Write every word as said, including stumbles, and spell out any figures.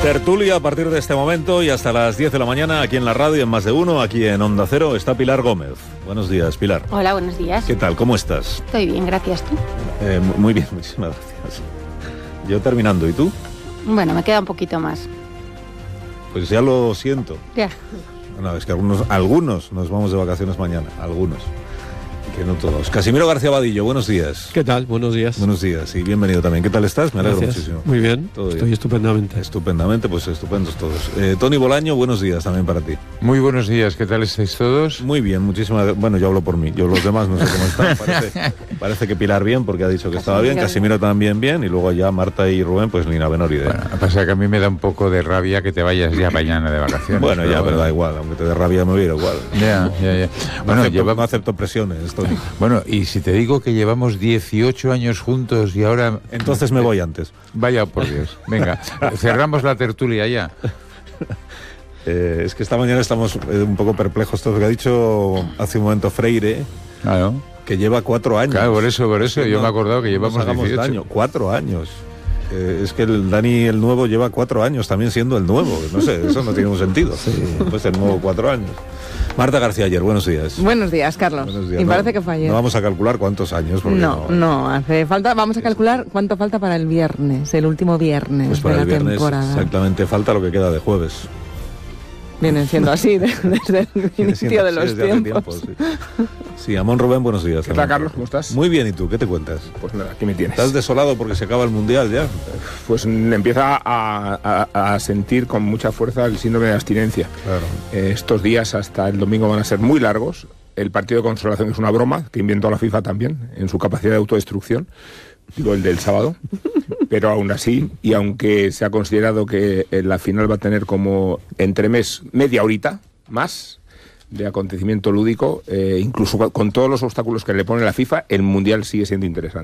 Tertulia a partir de este momento y hasta las diez de la mañana aquí en la radio, en Más de Uno, aquí en Onda Cero, está Pilar Gómez. Buenos días, Pilar. Hola, buenos días. ¿Qué tal? ¿Cómo estás? Estoy bien, gracias. ¿Tú? Eh, muy bien, muchísimas gracias. Yo terminando, ¿y tú? Bueno, me queda un poquito más. Pues ya lo siento. Ya. Bueno, es que algunos, algunos nos vamos de vacaciones mañana, algunos. Que no todos. Casimiro García Vadillo, buenos días. ¿Qué tal? Buenos días. Buenos días y bienvenido también. ¿Qué tal estás? Me alegro Gracias. muchísimo. Muy bien, Todo estoy bien. estupendamente. Estupendamente, pues estupendos todos. Eh, Tony Bolaño, buenos días también para ti. Muy buenos días, ¿qué tal estáis todos? Muy bien, muchísimas. Bueno, yo hablo por mí. Yo los demás no sé cómo están. Parece, parece que Pilar bien, porque ha dicho que estaba bien. Casimiro también bien. Y luego ya Marta y Rubén, pues ni la menor idea. Bueno, pasa que a mí me da un poco de rabia que te vayas ya mañana de vacaciones. Bueno, ya, pero da igual. Aunque te dé rabia, me voy a ir igual. Ya, ya, ya. No, Bueno, acepto, lleva... no acepto presiones, Tony. Bueno, y si te digo que llevamos dieciocho años juntos y ahora... Entonces me voy antes. Vaya por Dios. Venga, cerramos la tertulia ya. Eh, es que esta mañana estamos eh, un poco perplejos todo lo que ha dicho hace un momento Freire, Claro. que lleva cuatro años. Claro, por eso, por eso, Que yo no- me he acordado que no nos llevamos hagamos dieciocho. daño. Cuatro años. Eh, es que el Dani el nuevo lleva cuatro años también siendo el nuevo. No sé, eso no tiene un sentido. Pues el nuevo cuatro años. Marta García Ayer, buenos días. Buenos días, Carlos. Buenos días. Y No- parece que fue ayer. No vamos a calcular cuántos años. porque No, no, hace falta. Vamos a calcular cuánto falta para el viernes, el último viernes Pues para de el la viernes temporada. exactamente falta lo que queda de jueves. Vienen siendo así de- desde el Viene inicio siendo de así los desde hace tiempos. tiempo, sí. Sí, Amón Rubén, buenos días. ¿Qué tal, también. Carlos? ¿Cómo estás? Muy bien, ¿y tú? ¿Qué te cuentas? Pues nada, aquí me tienes. ¿Estás desolado porque se acaba el Mundial ya? Pues mm, empieza a, a- a sentir con mucha fuerza el síndrome de abstinencia. Claro. Eh, estos días hasta el domingo van a ser muy largos. El partido de consolación es una broma que inventó la FIFA también en su capacidad de autodestrucción. Digo, el del sábado. Pero aún así, y aunque se ha considerado que eh, la final va a tener como entremés media horita más de acontecimiento lúdico, eh, incluso con todos los obstáculos que le pone la FIFA, el Mundial sigue siendo interesante.